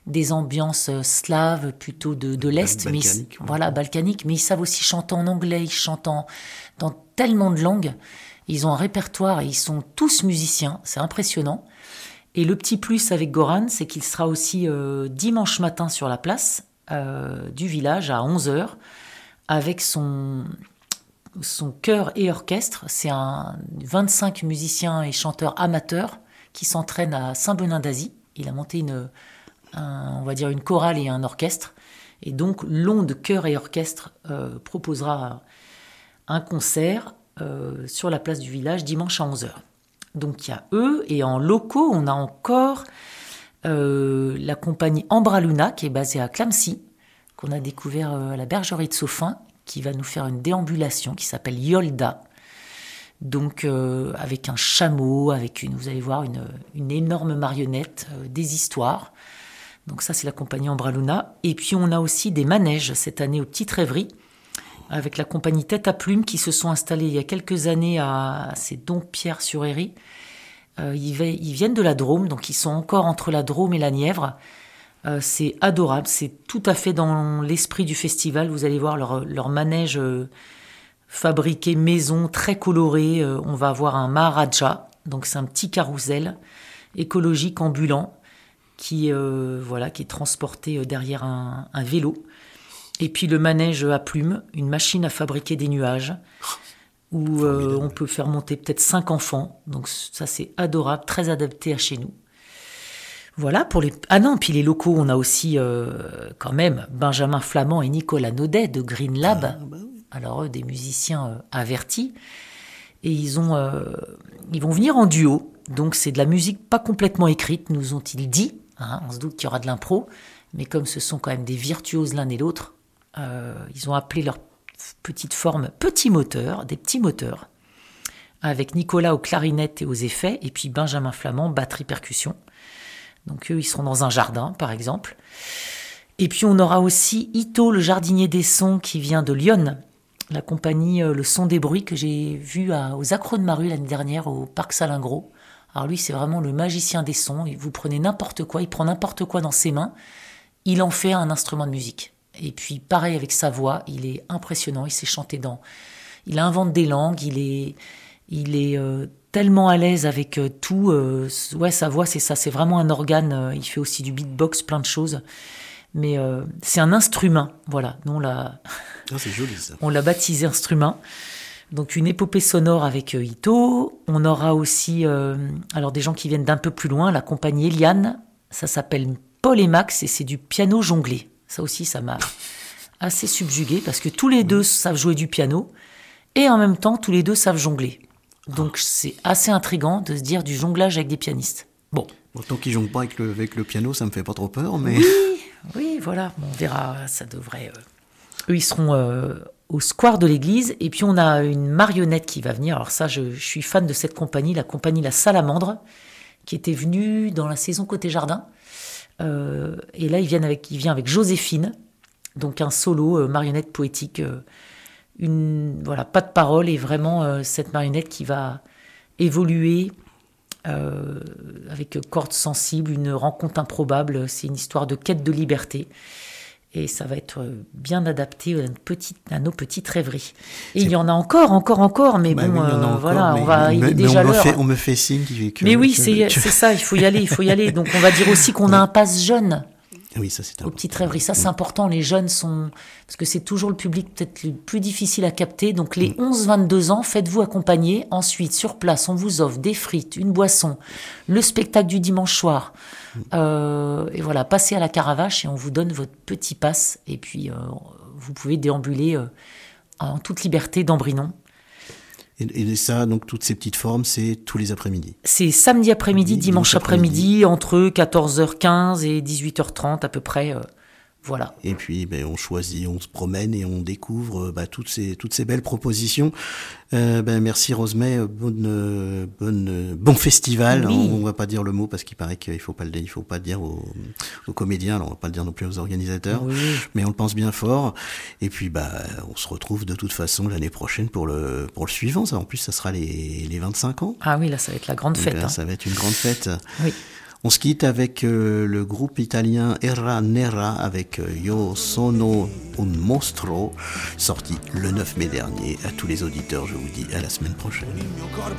des ambiances slaves, plutôt de l'Est, mais voilà, balkaniques, mais ils savent aussi chanter en anglais, ils chantent dans tellement de langues. Ils ont un répertoire et ils sont tous musiciens, c'est impressionnant. Et le petit plus avec Goran, c'est qu'il sera aussi dimanche matin sur la place du village à 11h avec son chœur et orchestre. C'est 25 musiciens et chanteurs amateurs qui s'entraînent à Saint-Benin-d'Azy. Il a monté on va dire une chorale et un orchestre. Et donc l'Onde Chœur et Orchestre proposera un concert sur la place du village dimanche à 11h. Donc il y a eux, et en locaux, on a encore la compagnie Ambraluna, qui est basée à Clamecy, qu'on a découvert à la bergerie de Saufin, qui va nous faire une déambulation qui s'appelle Yolda. Donc avec un chameau, vous allez voir, une énorme marionnette, des histoires. Donc ça, c'est la compagnie Ambraluna. Et puis on a aussi des manèges cette année aux Petites Rêveries, avec la compagnie Tête à Plume qui se sont installés il y a quelques années c'est Dompierre-sur-Héry. Ils viennent de la Drôme, donc ils sont encore entre la Drôme et la Nièvre. C'est adorable, c'est tout à fait dans l'esprit du festival. Vous allez voir leur manège fabriqué maison, très coloré. On va avoir un Maharaja, donc c'est un petit carrousel écologique ambulant qui est transporté derrière un vélo. Et puis le manège à plumes, une machine à fabriquer des nuages, où on peut faire monter peut-être 5 enfants. Donc ça, c'est adorable, très adapté à chez nous. Voilà pour les... Ah non, puis les locaux, on a aussi quand même Benjamin Flamand et Nicolas Naudet de Green Lab. Bah oui. Alors eux, des musiciens avertis. Et ils vont venir en duo. Donc c'est de la musique pas complètement écrite, nous ont-ils dit. On se doute qu'il y aura de l'impro. Mais comme ce sont quand même des virtuoses l'un et l'autre, ils ont appelé leur petite forme petits moteurs, des petits moteurs, avec Nicolas aux clarinettes et aux effets, et puis Benjamin Flamand, batterie-percussion. Donc eux, ils seront dans un jardin, par exemple. Et puis on aura aussi Ito, le jardinier des sons, qui vient de Lyon, la compagnie Le Son des Bruits, que j'ai vu aux Accros de Maru l'année dernière, au Parc Salingros. Alors lui, c'est vraiment le magicien des sons. Vous prenez n'importe quoi, il prend n'importe quoi dans ses mains, il en fait un instrument de musique. Et puis pareil avec sa voix, il est impressionnant, il sait chanter il invente des langues, il est tellement à l'aise avec tout. Sa voix, c'est ça, c'est vraiment un organe. Il fait aussi du beatbox, plein de choses. Mais c'est un instrument, voilà. Nous, c'est joli ça. On l'a baptisé instrument. Donc une épopée sonore avec Ito. On aura aussi des gens qui viennent d'un peu plus loin, la compagnie Eliane. Ça s'appelle Paul et Max et c'est du piano jonglé. Ça aussi, ça m'a assez subjugué parce que tous les deux savent jouer du piano et en même temps, tous les deux savent jongler. Donc c'est assez intriguant de se dire du jonglage avec des pianistes. Bon, tant qu'ils jonglent pas avec le piano, ça me fait pas trop peur, mais... Oui, voilà, on verra, ça devrait... Eux, ils seront au square de l'église, et puis on a une marionnette qui va venir. Alors ça, je suis fan de cette compagnie, la compagnie La Salamandre, qui était venue dans la saison Côté Jardin. Et là, il vient avec Joséphine, donc un solo marionnette poétique, pas de parole, et vraiment cette marionnette qui va évoluer avec cordes sensibles, une rencontre improbable. C'est une histoire de quête de liberté. Et ça va être bien adapté à nos petites rêveries. Et il y en a encore, mais il est déjà l'heure. On me fait signe mais oui, c'est ça, il faut y aller. Donc on va dire aussi qu'on a un pass jeune. Oui, ça c'est important. Aux petites rêveries, ça c'est important. Les jeunes parce que c'est toujours le public peut-être le plus difficile à capter. Donc les 11-22 ans, faites-vous accompagner. Ensuite, sur place, on vous offre des frites, une boisson, le spectacle du dimanche soir. Et voilà, passez à la Caravache et on vous donne votre petit pass. Et puis, vous pouvez déambuler en toute liberté dans Brinon. Et ça, donc toutes ces petites formes, c'est tous les après-midi. C'est samedi après-midi, dimanche après-midi, entre 14h15 et 18h30 à peu près. Voilà. Et puis on choisit, on se promène et on découvre toutes ces belles propositions. Merci Rosemay, bon festival. Oui. On va pas dire le mot parce qu'il paraît qu'il faut pas dire aux comédiens, alors on va pas le dire non plus aux organisateurs, oui. Mais on le pense bien fort. Et puis on se retrouve de toute façon l'année prochaine pour le suivant. Ça, en plus, ça sera les 25 ans. Ah oui, là ça va être la grande fête. Ça va être une grande fête. Oui. On se quitte avec le groupe italien Era Nera avec Io sono un mostro, sorti le 9 mai dernier. À tous les auditeurs, je vous dis à la semaine prochaine.